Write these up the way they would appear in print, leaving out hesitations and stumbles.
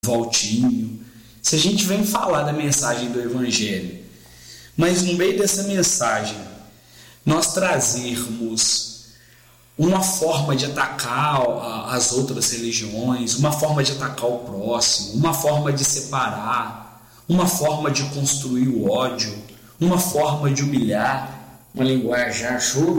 Valtinho, se a gente vem falar da mensagem do Evangelho, mas no meio dessa mensagem nós trazermos uma forma de atacar as outras religiões, uma forma de atacar o próximo, uma forma de separar, uma forma de construir o ódio, uma forma de humilhar, um linguajar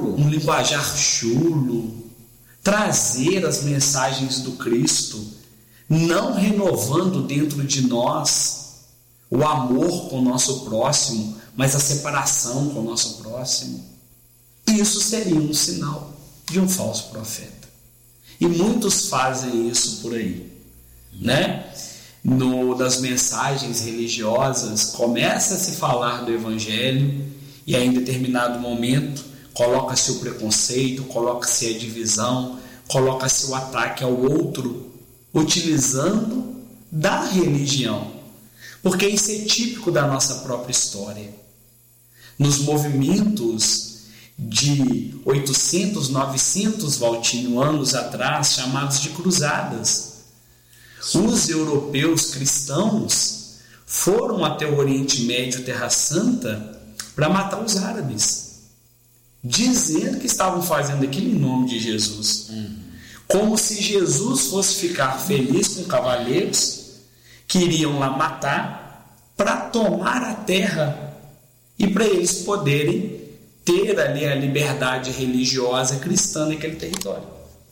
chulo, trazer as mensagens do Cristo, não renovando dentro de nós o amor com o nosso próximo, mas a separação com o nosso próximo. Isso seria um sinal de um falso profeta. E muitos fazem isso por aí, né? Das mensagens religiosas, começa a se falar do Evangelho e aí, em determinado momento, coloca-se o preconceito, coloca-se a divisão, coloca-se o ataque ao outro, utilizando da religião, porque isso é típico da nossa própria história. Nos movimentos de 800, 900 Valtinho anos atrás, chamados de cruzadas, os europeus cristãos foram até o Oriente Médio, Terra Santa, para matar os árabes, dizendo que estavam fazendo aquilo em nome de Jesus. Como se Jesus fosse ficar feliz com cavaleiros que iriam lá matar para tomar a terra e para eles poderem ter ali a liberdade religiosa cristã naquele território.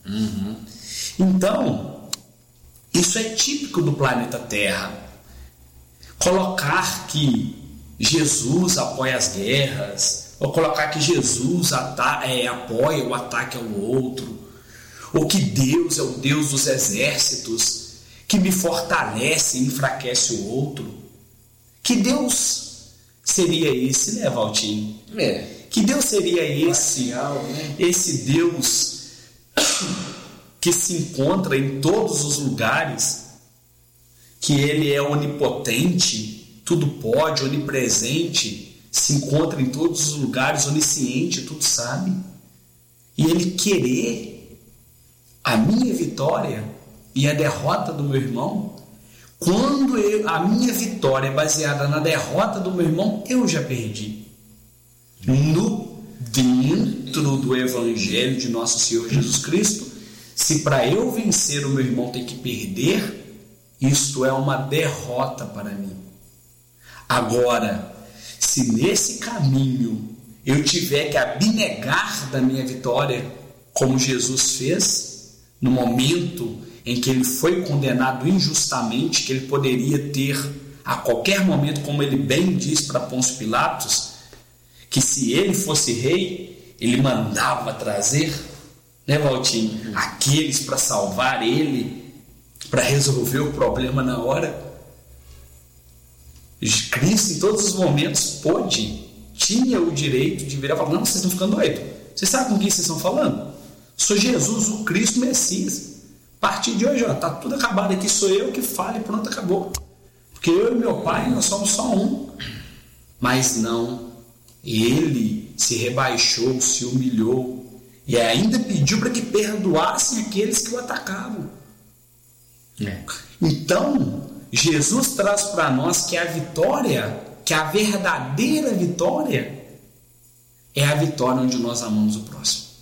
Então, isso é típico do planeta Terra. Colocar que Jesus apoia as guerras, ou colocar que Jesus apoia o ataque ao outro, ou que Deus é o Deus dos exércitos, que me fortalece e enfraquece o outro. Que Deus seria esse, né, Valtinho? Que Deus seria esse, esse Deus que se encontra em todos os lugares, que Ele é onipotente, tudo pode, onipresente, se encontra em todos os lugares, onisciente, tudo sabe, e Ele querer a minha vitória e a derrota do meu irmão. Quando a minha vitória é baseada na derrota do meu irmão, eu já perdi. Dentro do Evangelho de nosso Senhor Jesus Cristo, se para eu vencer o meu irmão tem que perder, isto é uma derrota para mim. Agora, se nesse caminho eu tiver que abnegar da minha vitória, como Jesus fez, no momento em que ele foi condenado injustamente, que ele poderia ter a qualquer momento, como ele bem diz para Pôncio Pilatos, que se ele fosse rei, ele mandava trazer, né, Valtinho, aqueles para salvar ele, para resolver o problema na hora. Cristo, em todos os momentos, tinha o direito de virar e falar: não, vocês estão ficando doidos. Vocês sabem com quem vocês estão falando? Sou Jesus, o Cristo Messias. A partir de hoje, está tudo acabado aqui, sou eu que falo e pronto, acabou. Porque eu e meu Pai, nós somos só um. Mas não, ele se rebaixou, se humilhou e ainda pediu para que perdoassem aqueles que o atacavam. Então, Jesus traz para nós que a vitória, que a verdadeira vitória, é a vitória onde nós amamos o próximo.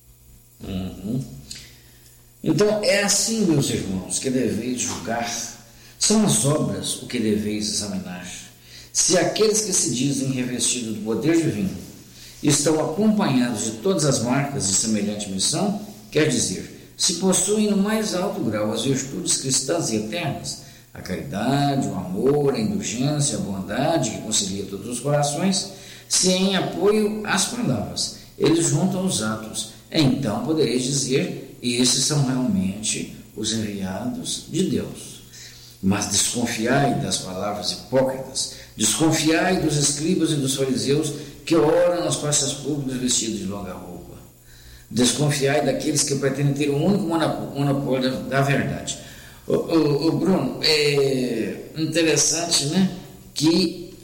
Então é assim, meus irmãos, que deveis julgar. São as obras o que deveis examinar. Se aqueles que se dizem revestidos do poder divino estão acompanhados de todas as marcas de semelhante missão, quer dizer, se possuem no mais alto grau as virtudes cristãs e eternas, a caridade, o amor, a indulgência, a bondade que concilia todos os corações, se em apoio às palavras eles juntam os atos, então podereis dizer: esses são realmente os enviados de Deus. Mas desconfiai das palavras hipócritas, desconfiai dos escribas e dos fariseus que oram nas praças públicas vestidos de longa roupa. Desconfiai daqueles que pretendem ter o único monopólio da verdade. Bruno, é interessante, né, que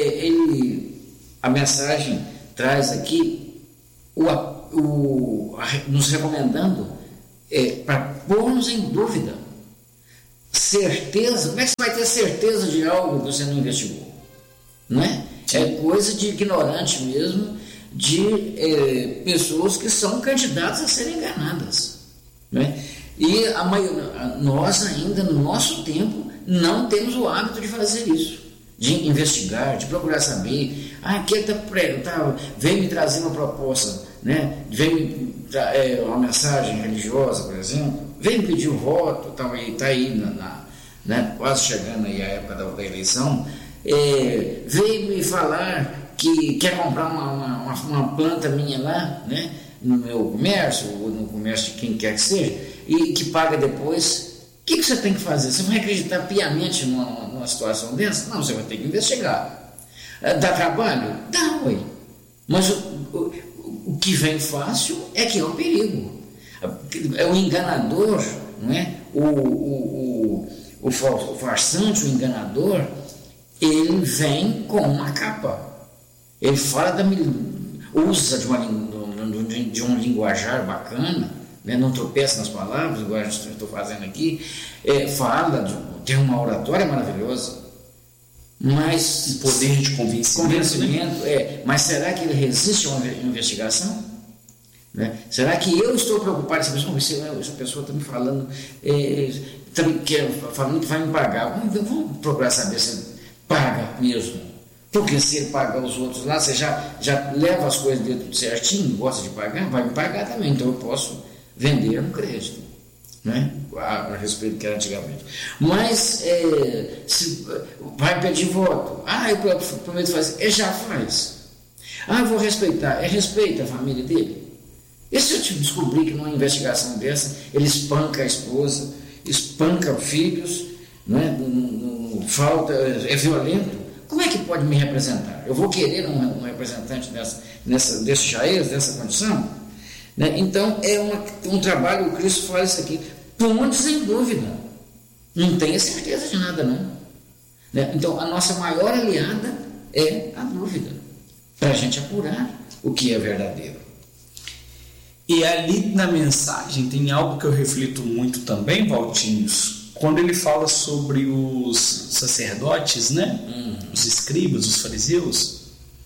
a mensagem traz aqui nos recomendando para pôr-nos em dúvida certeza. Como é que você vai ter certeza de algo que você não investigou? Não é? É coisa de ignorante mesmo, de pessoas que são candidatas a serem enganadas. Não é? E nós ainda, no nosso tempo, não temos o hábito de fazer isso, de investigar, de procurar saber. Quem veio me trazer uma proposta, né? Veio uma mensagem religiosa, por exemplo, veio me pedir o voto, está aí né, quase chegando aí a época da eleição, veio me falar que quer comprar uma planta minha lá, né, no meu comércio, ou no comércio de quem quer que seja, e que paga depois. O que você tem que fazer? Você vai acreditar piamente numa situação dessa? Não, você vai ter que investigar. Dá trabalho? Dá, ué. Mas o que vem fácil é que é o perigo. É o enganador, não é? O farsante, o enganador, ele vem com uma capa. Ele fala usa de um linguajar bacana, né? Não tropeça nas palavras, igual eu estou fazendo aqui. Tem uma oratória maravilhosa, mas o poder de convencimento, né? Mas será que ele resiste a uma investigação? Né? Será que eu estou preocupado? Essa pessoa está me falando, falando que vai me pagar. Vamos procurar saber se ele paga mesmo. Porque se ele pagar os outros lá, você já leva as coisas dele tudo certinho, gosta de pagar, vai me pagar também. Então eu posso vender um crédito, né? A respeito do que era antigamente. Mas se vai pedir voto, eu prometo fazer, ele já faz. Eu vou respeitar, respeita a família dele. E se eu te descobrir que numa investigação dessa ele espanca a esposa, espanca filhos, né? É violento, como é que pode me representar? Eu vou querer um representante desse Jair, dessa condição? Né? Então é um trabalho, o Cristo fala isso aqui, pontos em dúvida, não tenha certeza de nada não, né? Então a nossa maior aliada é a dúvida, para a gente apurar o que é verdadeiro. E ali na mensagem tem algo que eu reflito muito também, Valtinhos, quando ele fala sobre os sacerdotes, né? Os escribas, os fariseus,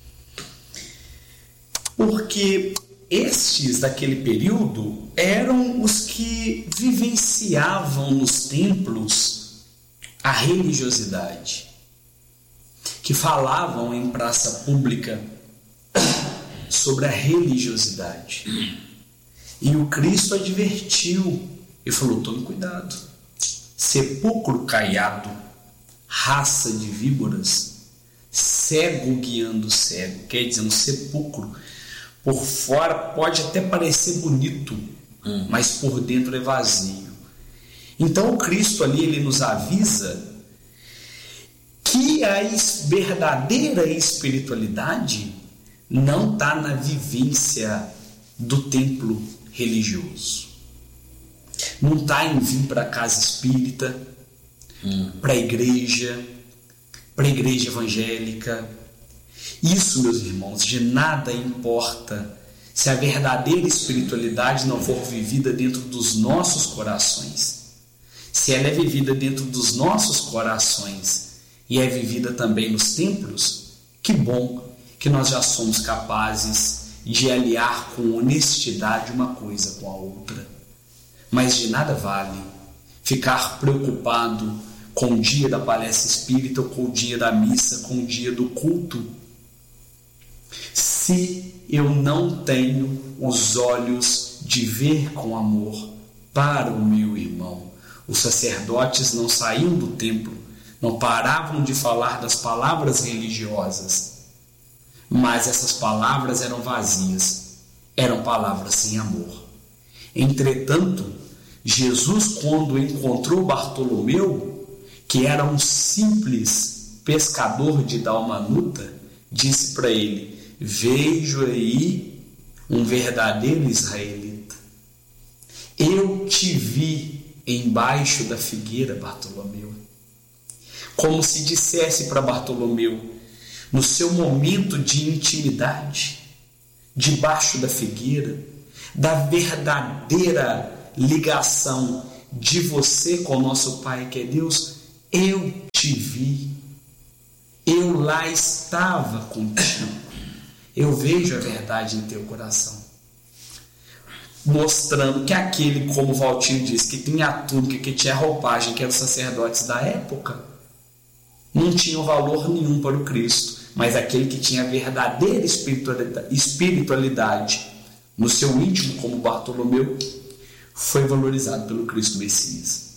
porque estes daquele período eram os que vivenciavam nos templos a religiosidade, que falavam em praça pública sobre a religiosidade. E o Cristo advertiu e falou: tome cuidado, sepulcro caiado, raça de víboras, cego guiando cego. Quer dizer, um sepulcro por fora pode até parecer bonito, mas por dentro é vazio. Então o Cristo ali, ele nos avisa que a verdadeira espiritualidade não está na vivência do templo religioso, não está em vir para a casa espírita, para a igreja evangélica. Isso, meus irmãos, de nada importa se a verdadeira espiritualidade não for vivida dentro dos nossos corações. Se ela é vivida dentro dos nossos corações e é vivida também nos templos, que bom que nós já somos capazes de aliar com honestidade uma coisa com a outra. Mas de nada vale ficar preocupado com o dia da palestra espírita, ou com o dia da missa, com o dia do culto, se eu não tenho os olhos de ver com amor para o meu irmão. Os sacerdotes não saíam do templo, não paravam de falar das palavras religiosas, mas essas palavras eram vazias, eram palavras sem amor. Entretanto, Jesus, quando encontrou Bartolomeu, que era um simples pescador de Dalmanuta, disse para ele: vejo aí um verdadeiro israelita. Eu te vi embaixo da figueira, Bartolomeu. Como se dissesse para Bartolomeu, no seu momento de intimidade, debaixo da figueira, da verdadeira ligação de você com o nosso Pai que é Deus, eu te vi, eu lá estava contigo, eu vejo a verdade em teu coração. Mostrando que aquele, como o Valtinho disse, que tinha a túnica, que tinha a roupagem, que eram os sacerdotes da época, não tinham valor nenhum para o Cristo, mas aquele que tinha a verdadeira espiritualidade no seu íntimo, como Bartolomeu, foi valorizado pelo Cristo Messias.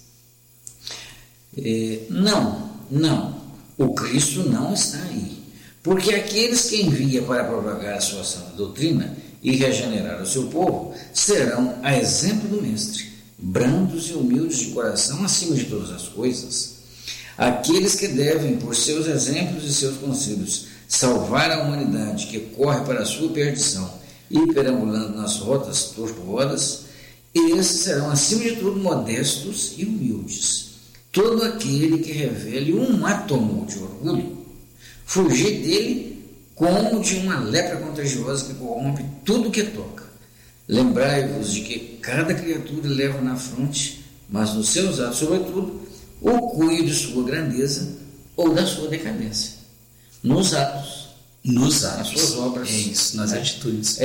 Não, o Cristo não está aí, porque aqueles que envia para propagar a sua santa doutrina e regenerar o seu povo serão a exemplo do Mestre, brandos e humildes de coração acima de todas as coisas. Aqueles que devem, por seus exemplos e seus conselhos, salvar a humanidade que corre para a sua perdição e perambulando nas rotas tortuosas, esses serão, acima de tudo, modestos e humildes. Todo aquele que revele um átomo de orgulho, fugir dele como de uma lepra contagiosa que corrompe tudo que toca. Lembrai-vos de que cada criatura leva na fronte, mas nos seus atos, sobretudo, o cunho de sua grandeza ou da sua decadência. Nos atos, nas suas obras. É isso, nas atitudes.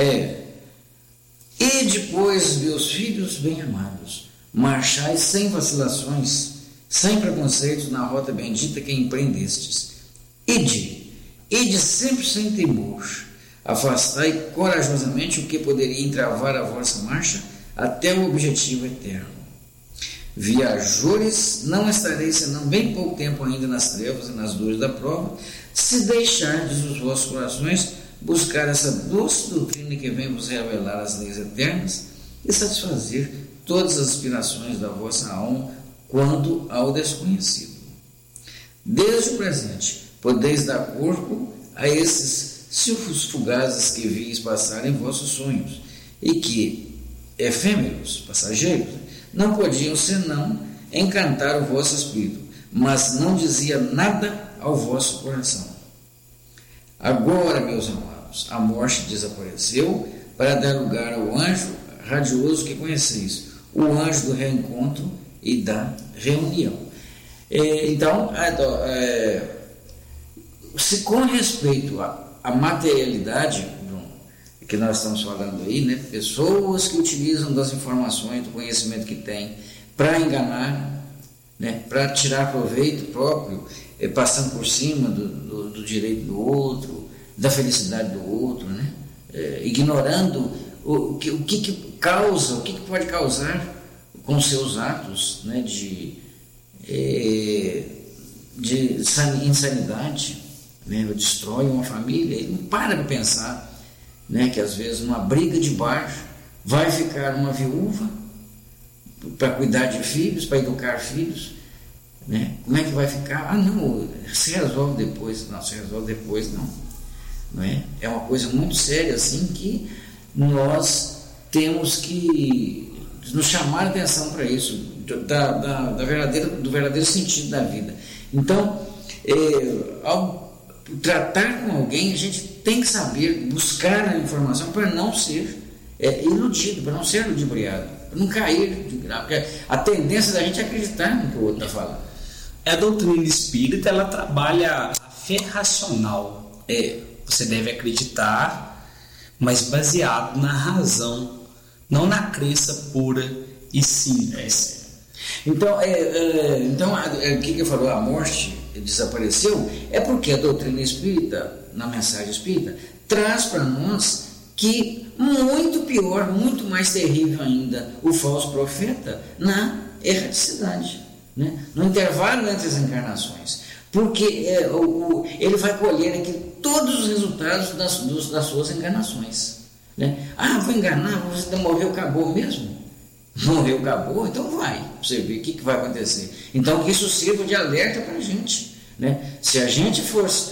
E depois, meus filhos bem-amados, marchai sem vacilações, sem preconceitos na rota bendita que empreendestes. Ide sempre sem temor, afastai corajosamente o que poderia entravar a vossa marcha até o objetivo eterno. Viajores, não estareis senão bem pouco tempo ainda nas trevas e nas dores da prova, se deixardes os vossos corações buscar essa doce doutrina que vem vos revelar as leis eternas e satisfazer todas as aspirações da vossa alma quanto ao desconhecido. Desde o presente, podeis dar corpo a esses silfos fugazes que vis passar em vossos sonhos e que, efêmeros, passageiros, não podiam senão encantar o vosso espírito, mas não dizia nada ao vosso coração. Agora, meus amados, a morte desapareceu para dar lugar ao anjo radioso que conheceis, o anjo do reencontro e da reunião. Então, se com respeito à materialidade que nós estamos falando aí, né, pessoas que utilizam das informações, do conhecimento que têm para enganar, né, para tirar proveito próprio, passando por cima do direito do outro, da felicidade do outro, né, ignorando o que causa, o que pode causar com seus atos, né, de insanidade, né, destrói uma família. Ele não para de pensar, né, que às vezes numa briga de bar vai ficar uma viúva para cuidar de filhos, para educar filhos, né? Como é que vai ficar? Não, se resolve depois. Não, se resolve depois não é? É uma coisa muito séria assim, que nós temos que nos chamar a atenção para isso, do verdadeiro sentido da vida. Então, ao tratar com alguém, a gente tem que saber buscar a informação para não ser iludido, para não ser ludibriado, para não cair de grau, porque a tendência da gente é acreditar no que o outro está falando. A doutrina espírita, ela trabalha a fé racional. Você deve acreditar, mas baseado na razão, não na crença pura e simples. Então, o que eu falou, a morte desapareceu, é porque a doutrina espírita, na mensagem espírita, traz para nós que muito pior, muito mais terrível ainda, o falso profeta na erraticidade, né? No intervalo entre as encarnações, porque ele vai colher aqui todos os resultados das suas encarnações, né? Vou enganar, você morreu, acabou mesmo? Morreu, acabou? Então vai, você ver o que vai acontecer. Então que isso sirva de alerta para a gente, né? Se a gente fosse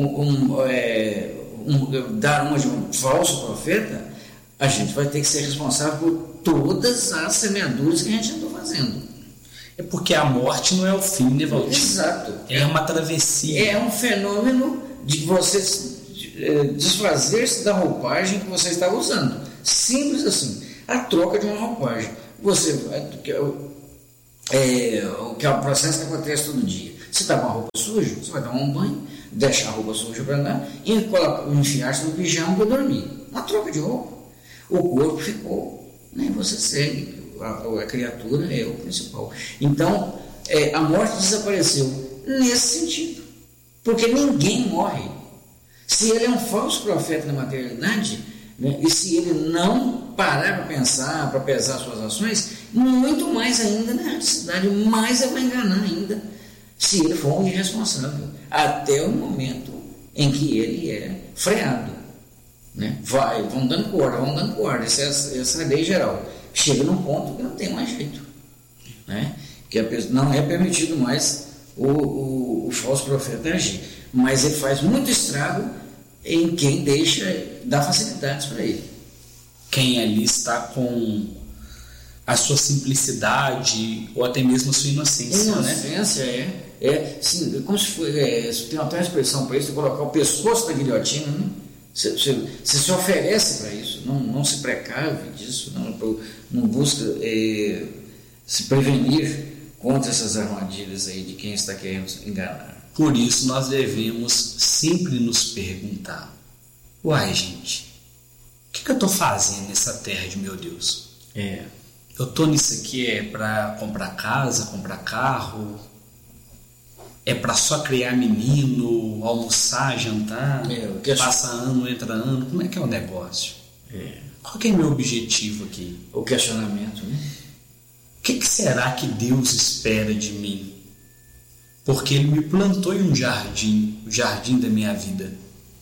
dar uma de um falso profeta, a gente vai ter que ser responsável por todas as semeaduras que a gente andou fazendo. É porque a morte não é o fim, né, Valdir? Exato. É uma travessia. É um fenômeno de você desfazer-se da roupagem que você estava usando. Simples assim. A troca de uma roupagem. Você o que é o processo que acontece todo dia. Você está com a roupa suja, você vai tomar um banho, deixar a roupa suja para lá e enfiar-se no pijama para dormir. Uma troca de roupa. O corpo ficou, né? Você segue, a criatura é o principal. Então, a morte desapareceu nesse sentido, porque ninguém morre. Se ele é um falso profeta na materialidade, né? E se ele não parar para pensar, para pesar suas ações, muito mais ainda na erradicidade, mais ele vai enganar ainda, se ele for um irresponsável, até o momento em que ele é freado. Né? Vão dando corda, essa é a lei geral. Chega num ponto que não tem mais jeito, né? Que não é permitido mais o falso profeta agir, mas ele faz muito estrago em quem dá facilidades para ele. Quem ali está com a sua simplicidade ou até mesmo a sua inocência, né? Sim, como se fosse, tem até uma expressão para isso, colocar o pescoço da guilhotina, né? Você se oferece para isso, não se precave disso, não busca se prevenir contra essas armadilhas aí de quem está querendo enganar. Por isso nós devemos sempre nos perguntar: uai, gente, o que eu estou fazendo nessa terra de meu Deus? Eu estou nisso aqui para comprar casa, comprar carro? É para só criar menino, almoçar, jantar, passa ano, entra ano? Como é que é o negócio? Qual que é o meu objetivo aqui? O questionamento, né? O que será que Deus espera de mim? Porque Ele me plantou em um jardim, o jardim da minha vida.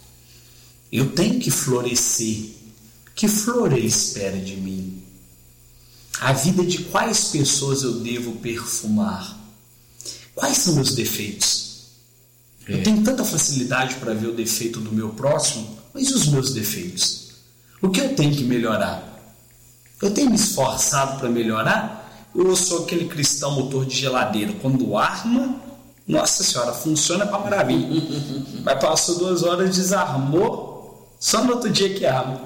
Eu tenho que florescer. Que flor Ele espera de mim? A vida de quais pessoas eu devo perfumar? Quais são meus defeitos? Eu tenho tanta facilidade para ver o defeito do meu próximo, mas e os meus defeitos? O que eu tenho que melhorar? Eu tenho me esforçado para melhorar? Ou eu sou aquele cristão motor de geladeira? Quando arma, nossa senhora, funciona para maravilha. Mas passou 2 horas, desarmou, só no outro dia que arma.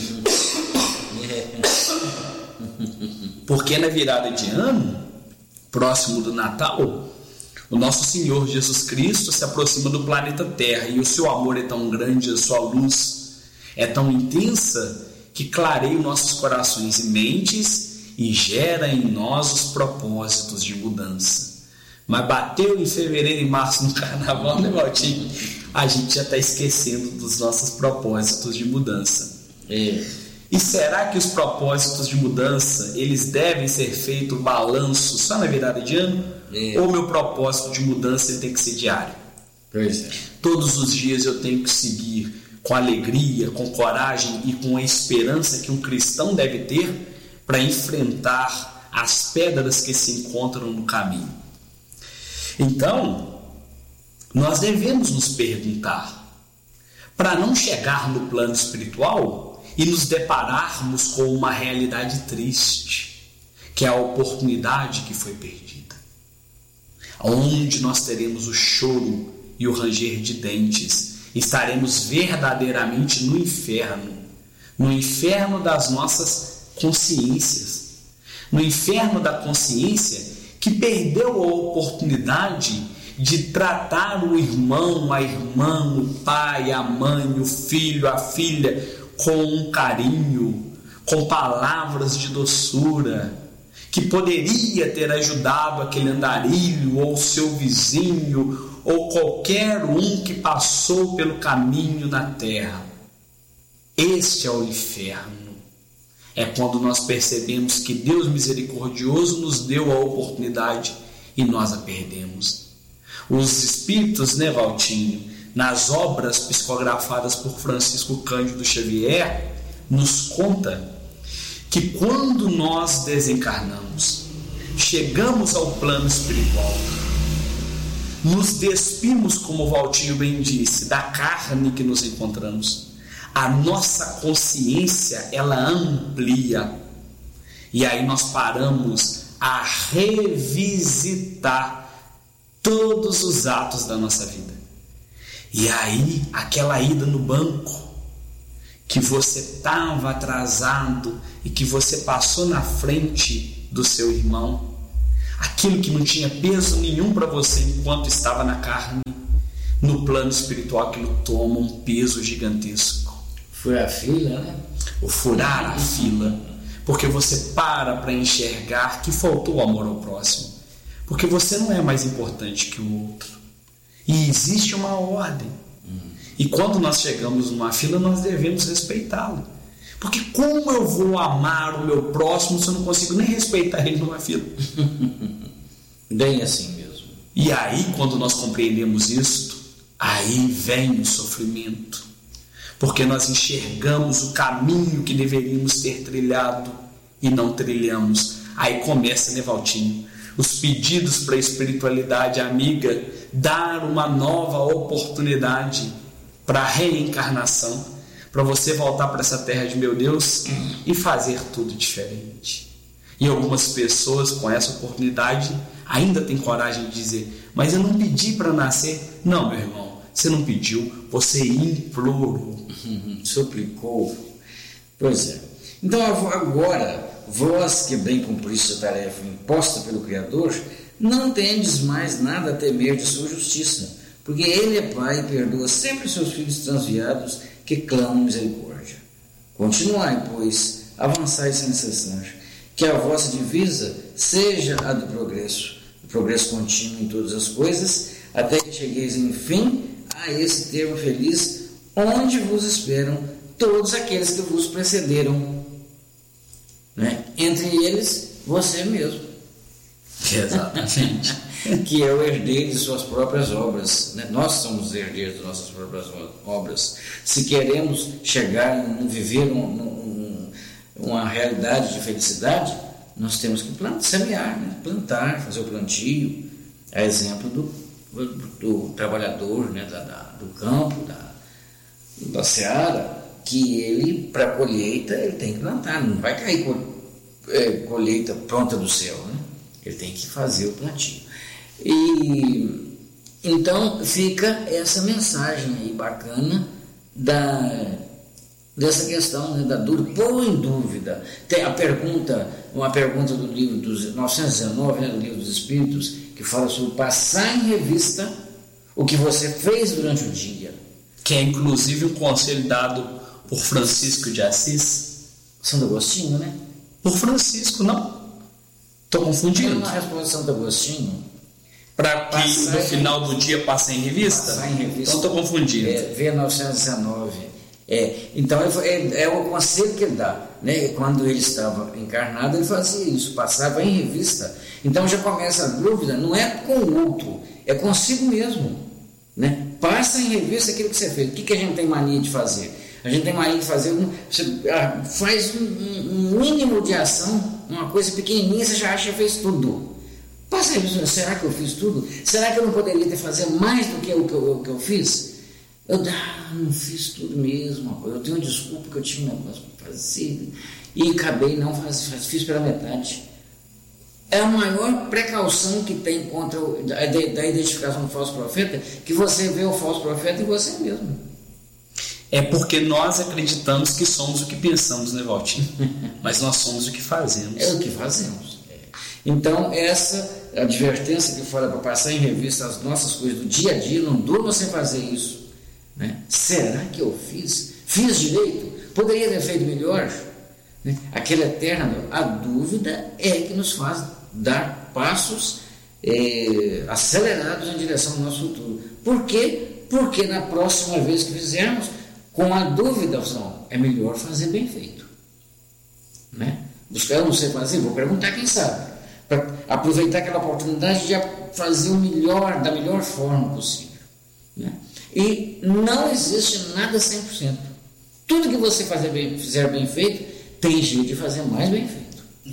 Porque na virada de ano, próximo do Natal, o nosso Senhor Jesus Cristo se aproxima do planeta Terra e o seu amor é tão grande, a sua luz é tão intensa que clareia nossos corações e mentes e gera em nós os propósitos de mudança. Mas bateu em fevereiro e março no carnaval, né, Valtinho? A gente já está esquecendo dos nossos propósitos de mudança. E será que os propósitos de mudança, eles devem ser feitos balanço só na virada de ano? Ou meu propósito de mudança ele tem que ser diário? Todos os dias eu tenho que seguir com alegria, com coragem e com a esperança que um cristão deve ter para enfrentar as pedras que se encontram no caminho. Então, nós devemos nos perguntar, para não chegar no plano espiritual e nos depararmos com uma realidade triste, que é a oportunidade que foi perdida, onde nós teremos o choro e o ranger de dentes, estaremos verdadeiramente no inferno das nossas consciências, no inferno da consciência que perdeu a oportunidade de tratar o irmão, a irmã, o pai, a mãe, o filho, a filha com um carinho, com palavras de doçura, que poderia ter ajudado aquele andarilho ou seu vizinho ou qualquer um que passou pelo caminho na terra. Este é o inferno. É quando nós percebemos que Deus misericordioso nos deu a oportunidade e nós a perdemos. Os espíritos, né, Valtinho, nas obras psicografadas por Francisco Cândido Xavier, nos conta que quando nós desencarnamos, chegamos ao plano espiritual, nos despimos, como o Valtinho bem disse, da carne que nos encontramos, a nossa consciência ela amplia e aí nós paramos a revisitar todos os atos da nossa vida. E aí aquela ida no banco que você estava atrasado e que você passou na frente do seu irmão, aquilo que não tinha peso nenhum para você enquanto estava na carne, no plano espiritual aquilo toma um peso gigantesco. Furar a fila, né? O furar a fila, porque você para enxergar que faltou amor ao próximo, porque você não é mais importante que o outro, e existe uma ordem, e quando nós chegamos numa fila nós devemos respeitá-lo, porque como eu vou amar o meu próximo se eu não consigo nem respeitar ele numa fila? Bem assim mesmo. E aí, quando nós compreendemos isto, aí vem o sofrimento, porque nós enxergamos o caminho que deveríamos ter trilhado e não trilhamos. Aí começa, né, Valtinho, os pedidos para a espiritualidade amiga dar uma nova oportunidade para a reencarnação, para você voltar para essa terra de meu Deus e fazer tudo diferente. E algumas pessoas com essa oportunidade ainda têm coragem de dizer: mas eu não pedi para nascer. Não, meu irmão, você não pediu, você implorou. Suplicou. Pois é. Então agora, vós que bem cumpriste a tarefa imposta pelo Criador, não tendes mais nada a temer de sua justiça, porque Ele é Pai e perdoa sempre seus filhos transviados que clamam misericórdia. Continuai, pois, avançai sem cessar, que a vossa divisa seja a do progresso contínuo em todas as coisas, até que chegueis, enfim, a esse termo feliz, onde vos esperam todos aqueles que vos precederam, né? Entre eles, você mesmo. Exatamente. Que é o herdeiro de suas próprias obras, né? Nós somos herdeiros de nossas próprias obras. Se queremos chegar a viver uma realidade de felicidade, nós temos que semear, né? Plantar, fazer o plantio, a exemplo do trabalhador, né? do campo, da seara, que ele, para a colheita, ele tem que plantar, não vai cair colheita pronta do céu, né? Ele tem que fazer o plantio. E então fica essa mensagem aí bacana dessa questão, né, da dúvida. Põe em dúvida. Tem uma pergunta do livro dos 919, né, do livro dos Espíritos, que fala sobre passar em revista o que você fez durante o dia. Que é inclusive um conselho dado por Francisco de Assis. Santo Agostinho, né? Por Francisco, não? Estou confundindo. Uma resposta de Santo Agostinho. Para que no final do dia passe em revista? Passar em revista. Então estou confundindo. V919. Então é o conselho que ele dá, né? Quando ele estava encarnado, ele fazia isso, passava em revista. Então já começa a dúvida, não é com o outro, é consigo mesmo, né? Passa em revista aquilo que você fez. O que a gente tem mania de fazer? A gente tem mania de fazer, você faz um mínimo de ação, uma coisa pequenininha, você já acha que fez tudo. Passa aí, será que eu fiz tudo? Será que eu não poderia ter fazer mais do que o que eu fiz? Eu não fiz tudo mesmo, eu tenho desculpa que eu tinha um negócio para fazer e acabei não fiz pela metade. É a maior precaução que tem contra da identificação do falso profeta, que você vê o falso profeta em você mesmo. É porque nós acreditamos que somos o que pensamos, né, Valtinho? Mas nós somos o que fazemos. É o que fazemos. Então, essa advertência que fala para passar em revista as nossas coisas do dia a dia, não durma sem fazer isso, né? Será que eu fiz? Fiz direito? Poderia ter feito melhor? Né? Aquela eterna, a dúvida é que nos faz dar passos acelerados em direção ao nosso futuro. Por quê? Porque na próxima vez que fizermos, com a dúvida, é melhor fazer bem feito, né? Buscar, eu não sei fazer, vou perguntar quem sabe, para aproveitar aquela oportunidade de fazer o melhor, da melhor forma possível, né? E não existe nada 100%. Tudo que você fizer bem feito, tem jeito de fazer mais bem feito.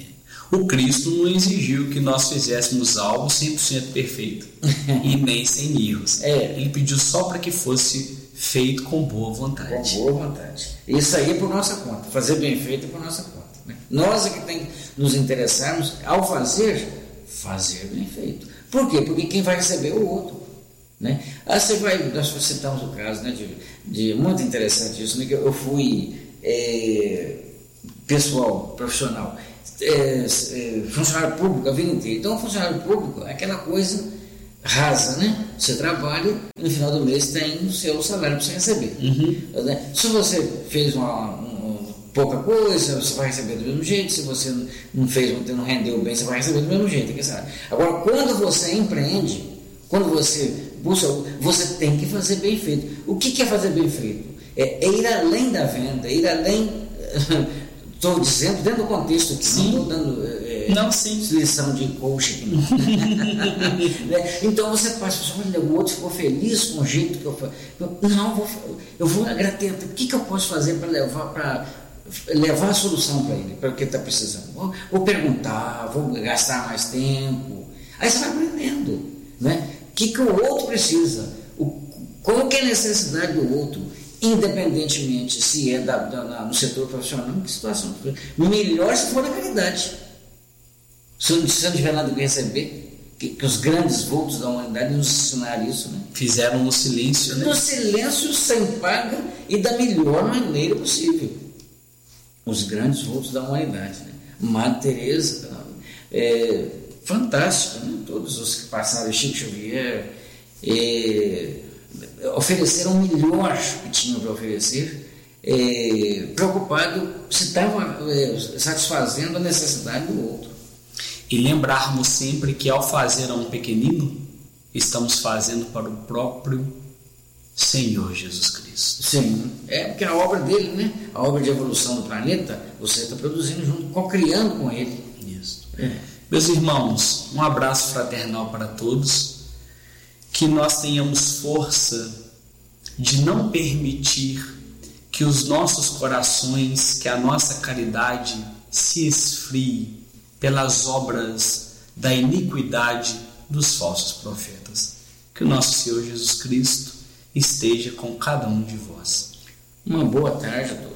O Cristo não exigiu que nós fizéssemos algo 100% perfeito e nem sem erros. Ele pediu só para que fosse feito com boa vontade. Com boa vontade. Isso aí é por nossa conta. Fazer bem feito é por nossa conta, né? Nós é que tem que nos interessarmos ao fazer bem feito. Por quê? Porque quem vai receber é o outro, né? Nós citamos o caso, né, de muito interessante isso, né, que eu fui profissional. funcionário público a vida inteira. Então, funcionário público é aquela coisa rasa, né? Você trabalha e no final do mês tem o seu salário para você receber. Se você fez pouca coisa, você vai receber do mesmo jeito. Se você não rendeu bem, você vai receber do mesmo jeito. Agora, quando você empreende, quando você busca, você tem que fazer bem feito. O que é fazer bem feito? É ir além da venda, ir além. Estou dizendo dentro do contexto aqui, sim. Não estou dando lição de coach aqui, não. Então você passa, olha, o outro ficou feliz com o jeito que eu faço. Eu vou agradecer. O que eu posso fazer para levar a solução para ele, para o que ele está precisando? Vou perguntar, vou gastar mais tempo. Aí você vai aprendendo, né? O que o outro precisa, qual que é a necessidade do outro, independentemente se é no setor profissional, em que situação. Melhor se for na caridade. Se não tiver nada que receber, que os grandes vultos da humanidade nos ensinaram isso, né? Fizeram no silêncio, né? No silêncio, sem paga e da melhor maneira possível. Os grandes vultos da humanidade, né? Madre Teresa, fantástico, né? Todos os que passaram, Chico Xavier, ofereceram o melhor que tinham para oferecer, preocupado se estava satisfazendo a necessidade do outro. E lembrarmos sempre que ao fazer a um pequenino, estamos fazendo para o próprio Senhor Jesus Cristo. Sim, porque a obra dele, né? A obra de evolução do planeta, você está produzindo junto, co-criando com ele. Isso. Meus irmãos, um abraço fraternal para todos, que nós tenhamos força de não permitir que os nossos corações, que a nossa caridade se esfrie pelas obras da iniquidade dos falsos profetas. Que o nosso Senhor Jesus Cristo esteja com cada um de vós. Uma boa tarde a todos.